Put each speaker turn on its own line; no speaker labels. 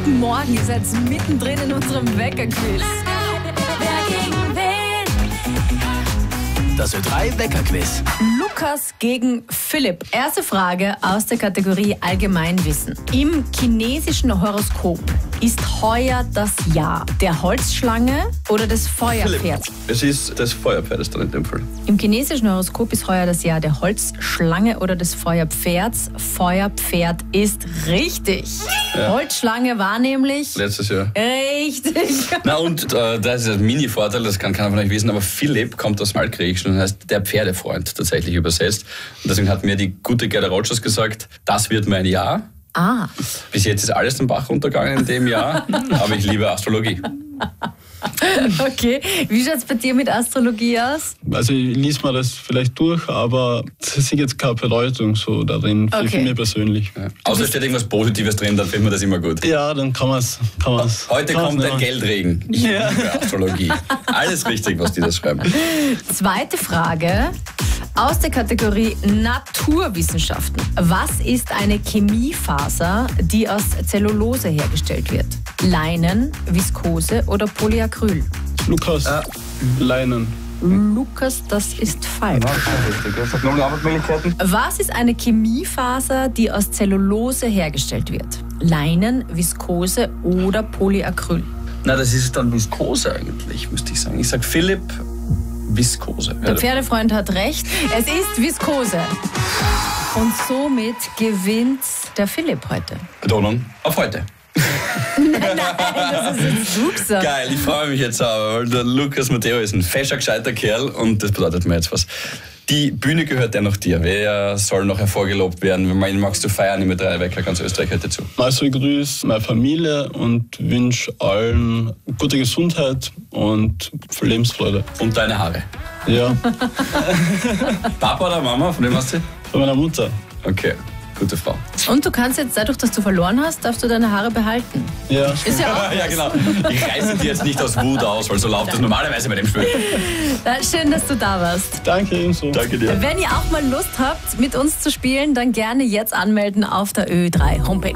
Guten Morgen, ihr seid mittendrin in unserem Wecker-Quiz.
Das Ö3-Wecker-Quiz.
Lukas gegen Philipp. Erste Frage aus der Kategorie Allgemeinwissen. Im chinesischen Horoskop ist heuer das Jahr der Holzschlange oder des Feuerpferds?
Es ist das Feuerpferd dann in dem Fall.
Im chinesischen Horoskop ist heuer das Jahr der Holzschlange oder des Feuerpferds. Feuerpferd ist richtig.
Ja.
Holzschlange war nämlich...
Letztes Jahr.
Richtig.
Na und das ist ein Mini-Vorteil, das kann keiner von euch wissen, aber Philipp kommt aus dem Altgriechischen und heißt der Pferdefreund tatsächlich übersetzt. Und deswegen hat mir die gute Gerda Rogers gesagt, das wird mein Jahr.
Ah.
Bis jetzt ist alles den Bach runtergegangen in dem Jahr, aber ich liebe Astrologie.
Okay, wie schaut es bei dir mit Astrologie aus?
Also ich lese mir das vielleicht durch, aber es ist jetzt keine Bedeutung so darin, für mich persönlich.
Ja. Außer steht irgendwas Positives drin, dann findet man das immer gut.
Ja, dann kann man es.
Heute kommt ein Geldregen. Ich liebe Astrologie. Alles richtig, was die da schreiben.
Zweite Frage aus der Kategorie Naturwissenschaften. Was ist eine Chemiefaser, die aus Zellulose hergestellt wird? Leinen, Viskose oder Polyacryl?
Lukas, Leinen.
Lukas, das ist falsch. Was ist eine Chemiefaser, die aus Zellulose hergestellt wird? Leinen, Viskose oder Polyacryl?
Na, das ist dann Viskose eigentlich, müsste ich sagen. Ich sag Philipp, Viskose.
Der Pferdefreund hat recht. Es ist Viskose. Und somit gewinnt der Philipp heute.
Betonung auf heute.
Nein, das ist jetzt du gesagt.
Geil, ich freue mich jetzt aber, weil der Lukas Matteo ist ein fescher, gescheiter Kerl und das bedeutet mir jetzt was. Die Bühne gehört dennoch dir. Wer soll noch hervorgelobt werden? Wen magst du feiern im Ö3-Wecker? Ganz Österreich hört dir zu.
Also ich grüße meine Familie und wünsche allen gute Gesundheit und viel Lebensfreude.
Und deine Haare.
Ja,
Papa oder Mama? Von wem hast du?
von meiner Mutter.
Okay, gute Frau.
Und du kannst jetzt, dadurch, dass du verloren hast, darfst du deine Haare behalten.
Ja.
Ist ja auch.
Ja, genau. Ich reiße die jetzt nicht aus Wut aus, weil so läuft das normalerweise bei dem Spiel.
Schön, dass du da warst.
Danke ebenso.
Danke dir.
Wenn ihr auch mal Lust habt, mit uns zu spielen, dann gerne jetzt anmelden auf der Ö3 Homepage.